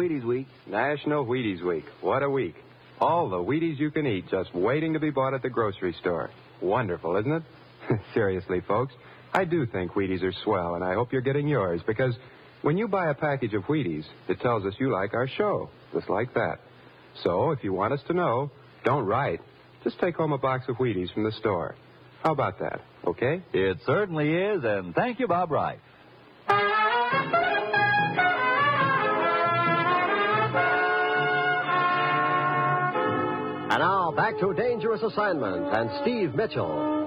Wheaties Week. National Wheaties Week. What a week. All the Wheaties you can eat just waiting to be bought at the grocery store. Wonderful, isn't it? Seriously, folks, I do think Wheaties are swell, and I hope you're getting yours, because when you buy a package of Wheaties, it tells us you like our show, just like that. So if you want us to know, don't write. Just take home a box of Wheaties from the store. How about that, okay? It certainly is, and thank you, Bob Reif. And now, back to Dangerous Assignment and Steve Mitchell.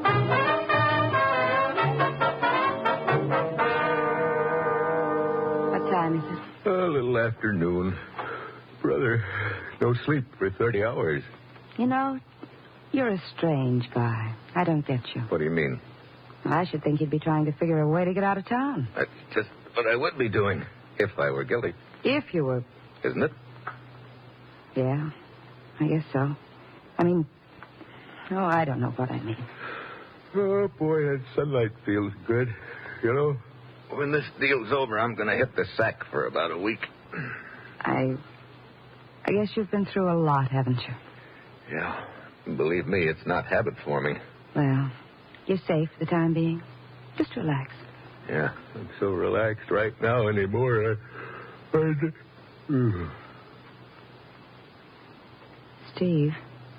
What time is it? A little afternoon. Brother, no sleep for 30 hours. You know, you're a strange guy. I don't get you. What do you mean? I should think you'd be trying to figure a way to get out of town. That's just what I would be doing if I were guilty. If you were... Isn't it? Yeah, I guess so. I mean, I don't know what I mean. Oh, boy, that sunlight feels good. You know, when this deal's over, I'm going to hit the sack for about a week. I guess you've been through a lot, haven't you? Yeah. Believe me, it's not habit for me. Well, you're safe for the time being. Just relax. Yeah, I'm so relaxed right now anymore. Steve.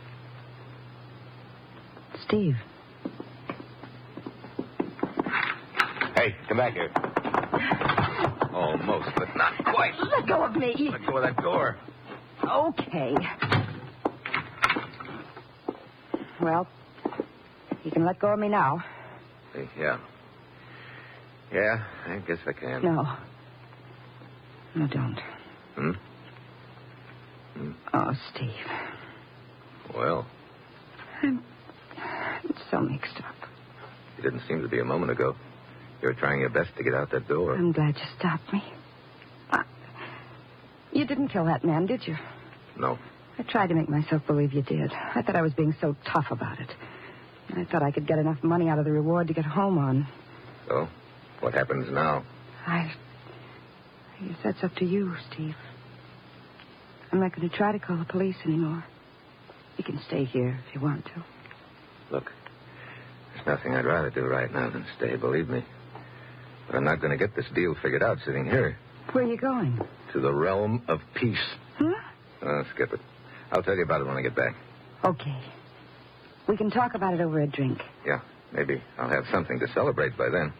Steve. Hey, come back here. Almost, but not quite. Let go of me. Let go of that door. Okay. Well, you can let go of me now. Yeah. Yeah, I guess I can. No. No, don't. Oh, Steve. Well. I'm so mixed up. You didn't seem to be a moment ago. You were trying your best to get out that door. I'm glad you stopped me. You didn't kill that man, did you? No. I tried to make myself believe you did. I thought I was being so tough about it. I thought I could get enough money out of the reward to get home on. So, what happens now? I guess that's up to you, Steve. I'm not going to try to call the police anymore. You can stay here if you want to. Look, there's nothing I'd rather do right now than stay, believe me. But I'm not going to get this deal figured out sitting here. Where are you going? To the realm of peace. Skip it. I'll tell you about it when I get back. Okay. We can talk about it over a drink. Yeah, maybe I'll have something to celebrate by then.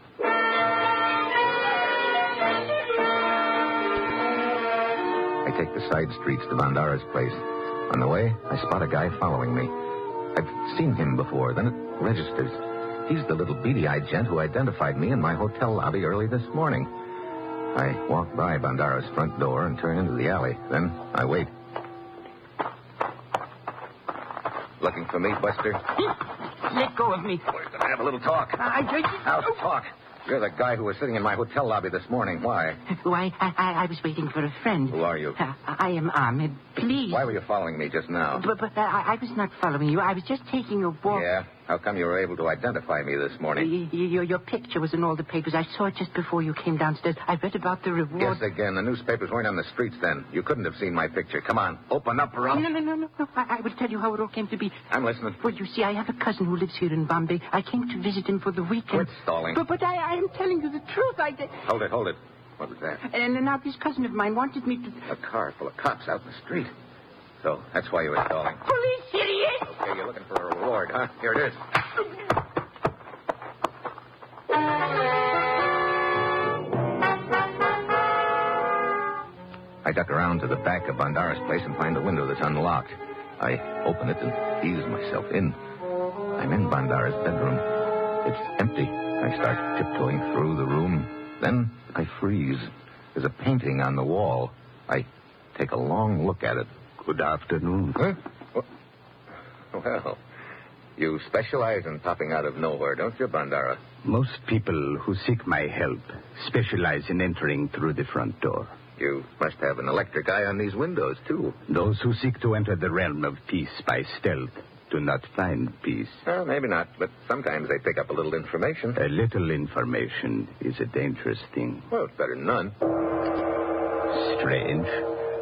I take the side streets to Bandara's place. On the way, I spot a guy following me. I've seen him before, then it registers. He's the little beady-eyed gent who identified me in my hotel lobby early this morning. I walk by Bandara's front door and turn into the alley. Then I wait. Looking for me, Buster? Let go of me. We're going to have a little talk. How's talk? You're the guy who was sitting in my hotel lobby this morning. Why? Why, I was waiting for a friend. Who are you? I am Ahmed. Please. Why were you following me just now? But I was not following you. I was just taking a walk. Yeah? How come you were able to identify me this morning? Your picture was in all the papers. I saw it just before you came downstairs. I read about the reward. Guess again. The newspapers weren't on the streets then. You couldn't have seen my picture. Come on. Open up, or else... No. I will tell you how it all came to be. I'm listening. Well, you see, I have a cousin who lives here in Bombay. I came to visit him for the weekend. Quit stalling. But I am telling you the truth. Hold it. What was that? And now this cousin of mine wanted me to... A car full of cops out in the street. So, that's why you were stalling. Police, idiot! Okay, you're looking for a reward, huh? Here it is. I duck around to the back of Bandara's place and find a window that's unlocked. I open it and ease myself in. I'm in Bandara's bedroom. It's empty. I start tiptoeing through the room. Then I freeze. There's a painting on the wall. I take a long look at it. Good afternoon. Huh? Well, you specialize in popping out of nowhere, don't you, Bandara? Most people who seek my help specialize in entering through the front door. You must have an electric eye on these windows, too. Those who seek to enter the realm of peace by stealth do not find peace. Well, maybe not, but sometimes they pick up a little information. A little information is a dangerous thing. Well, it's better than none. Strange.